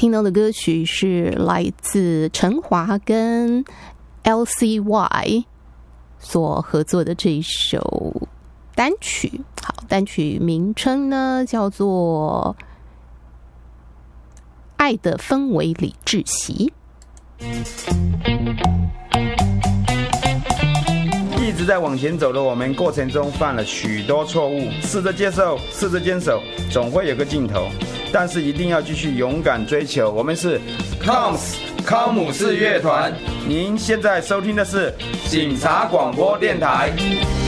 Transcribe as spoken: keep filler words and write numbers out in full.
听到的歌曲是来自陈华跟 L C Y 所合作的这一首单曲。好，单曲名称呢叫做《爱的氛围里窒息》。 一直在往前走的我们，过程中犯了许多错误，试着接受，试着坚守，总会有个尽头。但是一定要继续勇敢追求。我们是 C O M S 康姆士乐团，您现在收听的是警察广播电台。